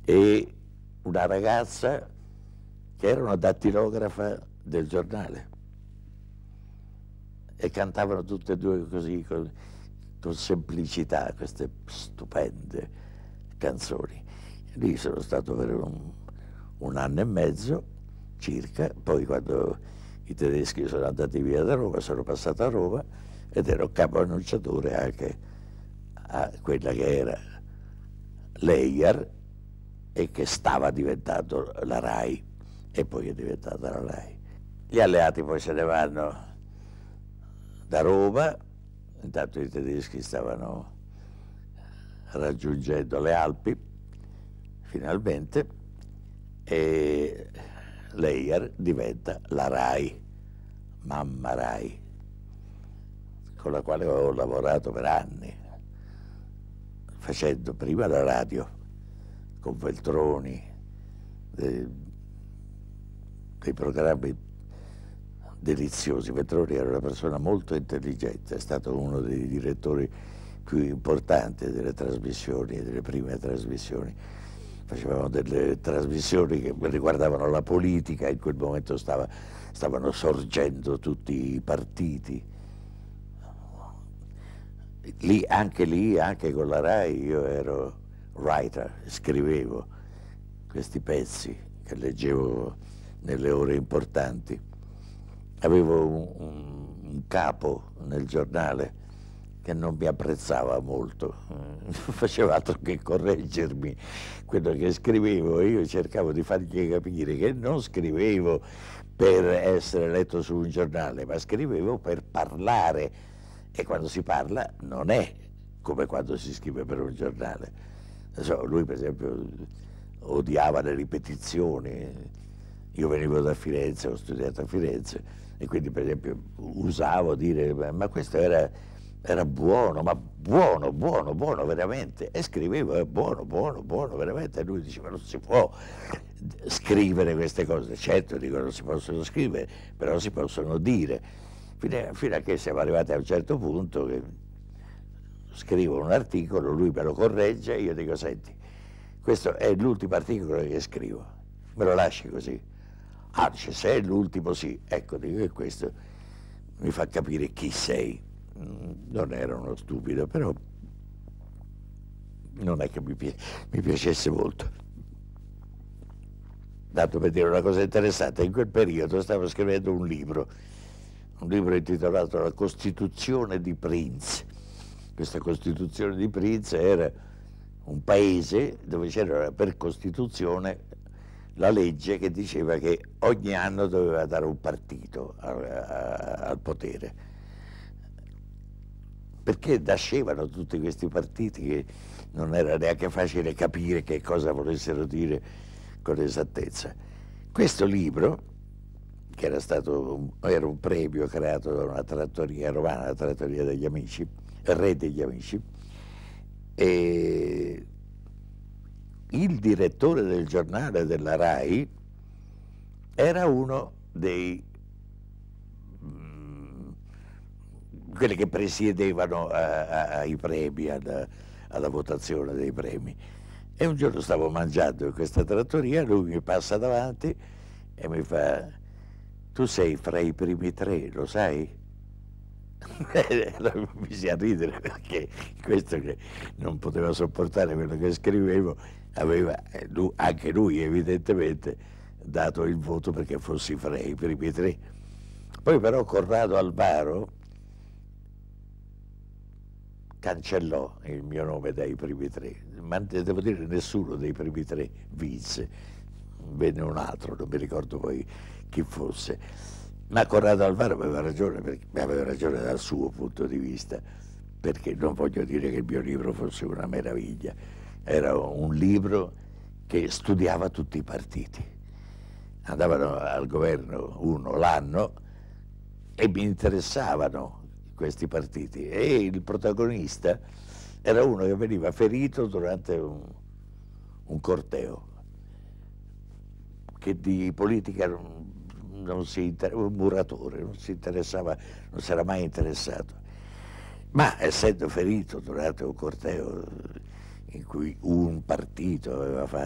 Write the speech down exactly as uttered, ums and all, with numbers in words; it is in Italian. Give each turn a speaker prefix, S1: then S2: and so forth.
S1: e una ragazza che era una dattilografa del giornale, e cantavano tutte e due così con, con semplicità queste stupende canzoni. Lì sono stato per un, un anno e mezzo circa, poi quando i tedeschi sono andati via da Roma sono passato a Roma ed ero capo annunciatore anche a quella che era l'E I A R e che stava diventando la RAI, e poi è diventata la RAI. Gli alleati poi se ne vanno da Roma, intanto i tedeschi stavano raggiungendo le Alpi finalmente, e l'E I A R diventa la RAI, Mamma RAI, con la quale ho lavorato per anni, facendo prima la radio con Veltroni, dei, dei programmi deliziosi. Veltroni era una persona molto intelligente, è stato uno dei direttori più importanti delle trasmissioni, delle prime trasmissioni. Facevamo delle trasmissioni che riguardavano la politica, in quel momento stava, stavano sorgendo tutti i partiti. Lì, anche lì, anche con la RAI, io ero writer, scrivevo questi pezzi che leggevo nelle ore importanti. Avevo un, un, un capo nel giornale che non mi apprezzava molto, faceva altro che correggermi quello che scrivevo, e io cercavo di fargli capire che non scrivevo per essere letto su un giornale, ma scrivevo per parlare, e quando si parla non è come quando si scrive per un giornale. So, lui per esempio odiava le ripetizioni, io venivo da Firenze, ho studiato a Firenze, e quindi per esempio usavo dire ma questo era, era buono, ma buono, buono, buono veramente, e scrivevo è buono, buono, buono veramente, e lui diceva non si può scrivere queste cose. Certo, dico, non si possono scrivere, però si possono dire, fino a, fino a che siamo arrivati a un certo punto che scrivo un articolo, lui me lo corregge e io dico senti, questo è l'ultimo articolo che scrivo, me lo lasci così? Ah, dice, se è l'ultimo sì. Ecco, dico che questo mi fa capire chi sei. Non era uno stupido, però non è che mi, pi mi piacesse molto. Dato per dire una cosa interessante, in quel periodo stavo scrivendo un libro, un libro intitolato La Costituzione di Prince. Questa Costituzione di Prince era un paese dove c'era per Costituzione la legge che diceva che ogni anno doveva dare un partito al, al potere, perché nascevano tutti questi partiti che non era neanche facile capire che cosa volessero dire con esattezza. Questo libro, che era stato era un premio creato da una trattoria romana, la Trattoria degli Amici, il Re degli Amici, e il direttore del giornale della RAI era uno dei mh, quelli che presiedevano a, a, ai premi, alla, alla votazione dei premi. E un giorno stavo mangiando in questa trattoria, lui mi passa davanti e mi fa: tu sei fra i primi tre, lo sai? Mi si a ridere, perché questo che non poteva sopportare quello che scrivevo aveva lui, anche lui evidentemente dato il voto perché fossi fra i primi tre. Poi però Corrado Alvaro cancellò il mio nome dai primi tre, ma devo dire nessuno dei primi tre vinse, venne un altro, non mi ricordo poi chi fosse. Ma Corrado Alvaro aveva ragione, perché aveva ragione dal suo punto di vista, perché non voglio dire che il mio libro fosse una meraviglia, era un libro che studiava tutti i partiti. Andavano al governo uno l'anno e mi interessavano questi partiti, e il protagonista era uno che veniva ferito durante un, un corteo, che di politica non, non si interessava, un muratore, non si interessava, non si era mai interessato, ma essendo ferito durante un corteo in cui un partito aveva fatto